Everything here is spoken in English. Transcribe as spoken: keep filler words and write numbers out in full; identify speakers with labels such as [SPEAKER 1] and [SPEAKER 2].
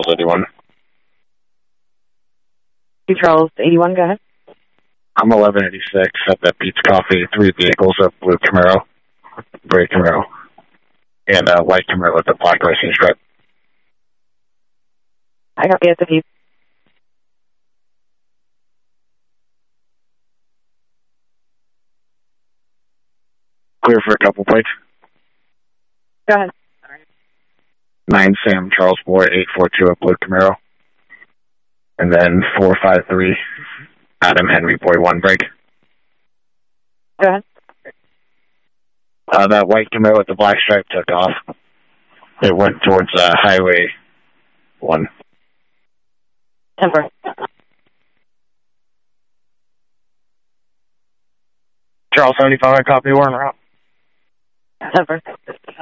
[SPEAKER 1] Charles eighty-one.
[SPEAKER 2] Two Charles eighty-one, go ahead.
[SPEAKER 1] I'm eleven eighty-six at that Pete's Coffee. Three vehicles, a blue Camaro, gray Camaro, and a white Camaro with a black racing stripe.
[SPEAKER 2] I got the S P.
[SPEAKER 1] Clear for a couple plates.
[SPEAKER 2] Go ahead.
[SPEAKER 1] Nine Sam Charles Boy, eight four two, a blue Camaro. And then four five three, Adam Henry Boy, one break.
[SPEAKER 2] Go ahead.
[SPEAKER 1] Uh, that white Camaro with the black stripe took off. It went towards uh, Highway one.
[SPEAKER 2] Temper.
[SPEAKER 1] Charles seventy-five, I copy, we're en route.
[SPEAKER 2] Temper.